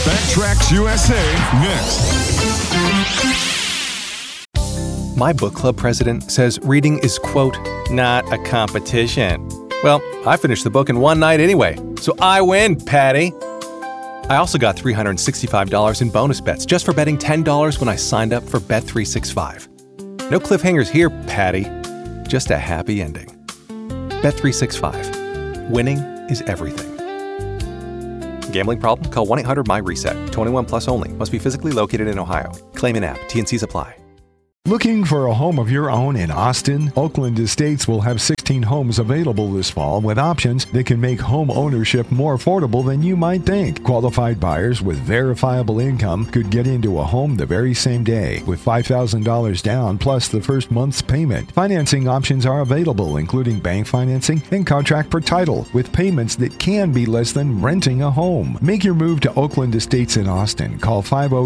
Backtracks USA next. My book club president says reading is, quote, not a competition. Well, I finished the book in one night anyway, so I win, Patty. I also got $365 in bonus bets just for betting $10 when I signed up for Bet365. No cliffhangers here, Patty. Just a happy ending. Bet365. Winning is everything. Gambling problem? Call 1-800-MY-RESET. 21 plus only. Must be physically located in Ohio. Claim in app. T&Cs apply. Looking for a home of your own in Austin? Oakland Estates will have 16 homes available this fall with options that can make home ownership more affordable than you might think. Qualified buyers with verifiable income could get into a home the very same day with $5,000 down plus the first month's payment. Financing options are available, including bank financing and contract per title, with payments that can be less than renting a home. Make your move to Oakland Estates in Austin. Call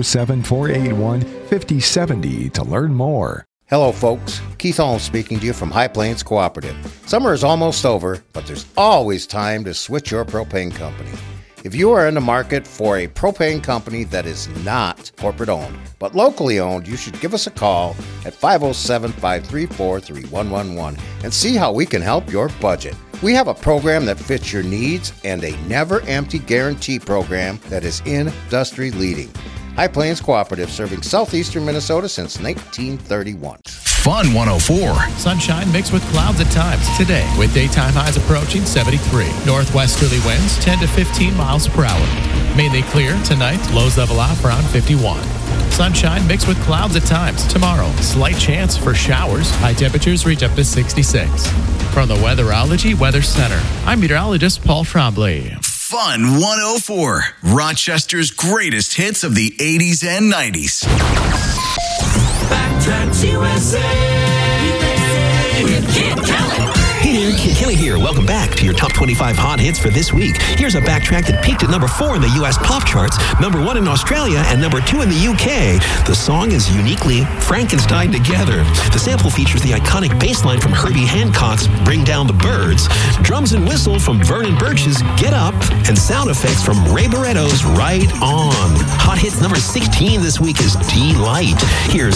507-481-5070 to learn more. Hello, folks. Keith Holmes speaking to you from High Plains Cooperative. Summer is almost over, but there's always time to switch your propane company. If you are in the market for a propane company that is not corporate owned, but locally owned, you should give us a call at 507-534-3111 and see how we can help your budget. We have a program that fits your needs and a never-empty guarantee program that is industry leading. High Plains Cooperative, serving southeastern Minnesota since 1931. Fun 104. Sunshine mixed with clouds at times today, with daytime highs approaching 73. Northwesterly winds 10 to 15 miles per hour. Mainly clear tonight, lows level out around 51. Sunshine mixed with clouds at times tomorrow. Slight chance for showers. High temperatures reach up to 66. From the Weatherology Weather Center, I'm meteorologist Paul Trombley. Fun 104. Rochester's greatest hits of the 80s and 90s. Backtracks USA. With Kid Kelly. Hey there, Kid Kelly here. Welcome back to your top 25 hot hits for this week. Here's a backtrack that peaked at number 4 in the U.S. pop charts, number 1 in Australia, and number 2 in the U.K. The song is uniquely Frankenstein together. The sample features the iconic bass line from Herbie Hancock's Bring Down the Birds, drums and whistle from Vernon Birch's Get Up, and sound effects from Ray Barretto's Right On. Hot hits number 16 this week is Delight. Here's